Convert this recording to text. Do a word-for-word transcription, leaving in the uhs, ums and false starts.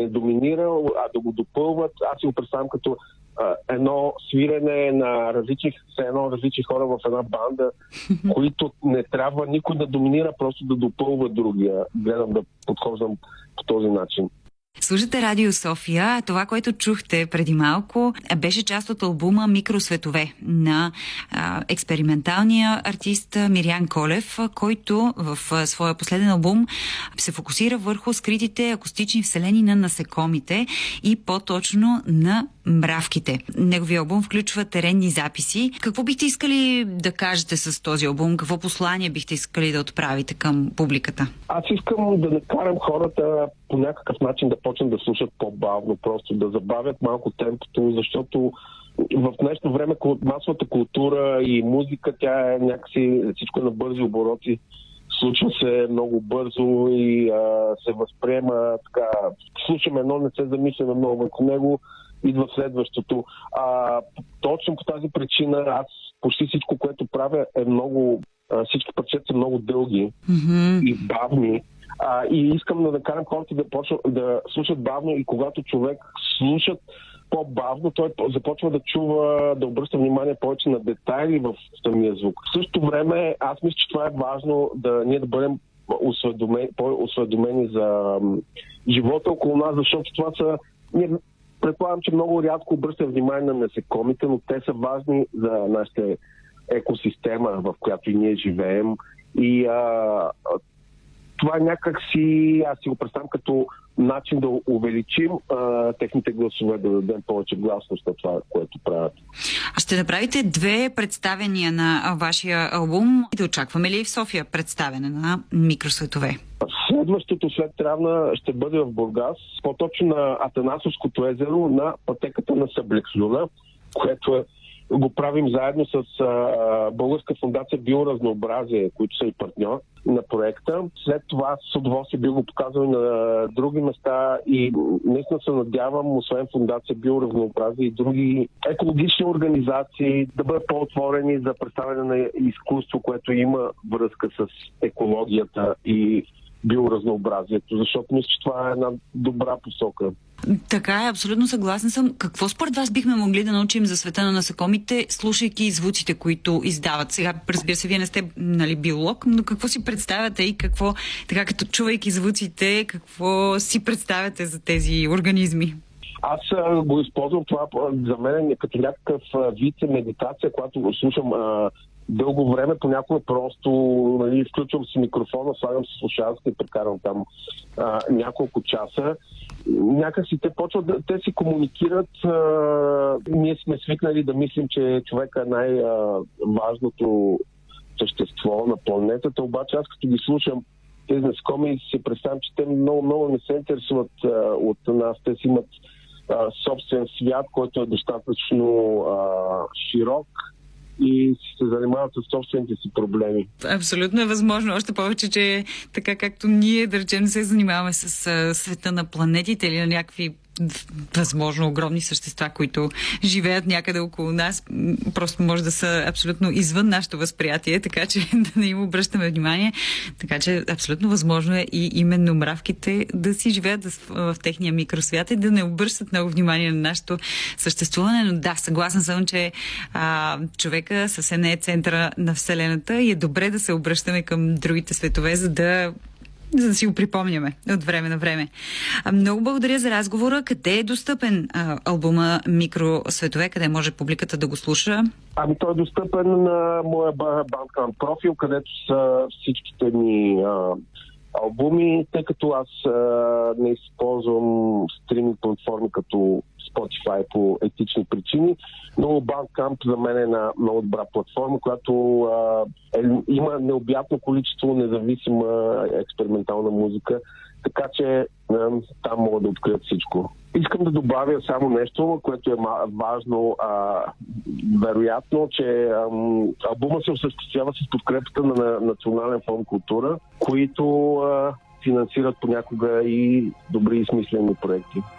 не доминира, а да го допълват. Аз си го представям като а, едно свирене на различни, едно различни хора в една банда, които не трябва никой да доминира, просто да допълва другия. Гледам да подхождам по този начин. Слушате Радио София. Това, което чухте преди малко, беше част от албума Микросветове на а, експерименталния артист Мириан Колев, който в а, своя последен албум се фокусира върху скритите акустични вселени на насекомите и по-точно на мравките. Неговия албум включва теренни записи. Какво бихте искали да кажете с този албум? Какво послание бихте искали да отправите към публиката? Аз искам да накарам хората по някакъв начин да почнат да слушат по-бавно, просто да забавят малко темпото, защото в днешно време масовата култура и музика, тя е някакси всичко на бързи обороти. Случва се много бързо и а, се възприема така. Слушаме едно, не се замисляме много върху него, идва следващото. А, точно по тази причина аз почти всичко, което правя е много, а, всички парчета са много дълги mm-hmm. и бавни. А, и искам да накарам хората да почнат да слушат бавно и когато човек слушат по-бавно, той започва да чува, да обръща внимание повече на детайли в самия звук. В същото време аз мисля, че това е важно да ние да бъдем осведомени, по-осведомени за м, живота около нас, защото това са... Ние предполагам, че много рядко обръщаме внимание на насекомите, но те са важни за нашата екосистема, в която и ние живеем. И а, това някак си, аз си го представям като начин да увеличим а, техните гласове, да дадем повече гласност на това, което правят. А ще направите две представения на вашия албум и да очакваме ли в София представяне на Микросветове? Следващото след Травна ще бъде в Бургас, по-точно на Атанасовското езеро, на пътеката на Съблексюна, което е го правим заедно с а, Българска фондация Биоразнообразие, които са и партньор на проекта. След това с удоволствие би го показал и на други места и наистина се надявам, освен фондация Биоразнообразие и други екологични организации, да бъдат по-отворени за представяне на изкуство, което има връзка с екологията и биоразнообразието, защото мисля, че това е една добра посока. Така е, абсолютно съгласна съм. Какво според вас бихме могли да научим за света на насекомите, слушайки звуците, които издават? Сега, разбира се, вие не сте, нали, биолог, но какво си представяте и какво, така като чувайки звуците, какво си представяте за тези организми? Аз а, го използвам това за мен е като някакъв вид медитация, когато го слушам а, дълго време, понякога просто, нали, включвам си микрофона, слагам си слушалки и прекарам там а, няколко часа. Някак си те почват да те си комуникират. А, ние сме свикнали да мислим, че човека е най-важното същество на планетата, обаче аз като ги слушам тези насекоми си представям, че те много, много не се интересуват а, от нас. Те си имат а, собствен свят, който е достатъчно а, широк и се занимават с собствените си проблеми. Абсолютно е възможно. Още повече, че така както ние, да речем, се занимаваме с а, света на планетите или на някакви възможно огромни същества, които живеят някъде около нас, просто може да са абсолютно извън нашето възприятие, така че да не им обръщаме внимание. Така че абсолютно възможно е и именно мравките да си живеят в техния микросвят и да не обръщат много внимание на нашето съществуване. Но да, съгласна съм, че а, човека съвсем не е центъра на Вселената и е добре да се обръщаме към другите светове, за да за да си го припомняме от време на време. Много благодаря за разговора. Къде е достъпен а, албума Микросветове? Къде може публиката да го слуша? Ами той е достъпен на моя Bandcamp профил, където са всичките ми а, албуми, тъй като аз а, не използвам стриминг платформи като Spotify по етични причини, но Bandcamp за мен е една много добра платформа, която а, е, има необятно количество независима експериментална музика, така че а, там могат да открият всичко. Искам да добавя само нещо, което е важно. А, вероятно, че а, албума се осъществява с подкрепата на Национален фонд култура, които а, финансират понякога и добри и смислени проекти.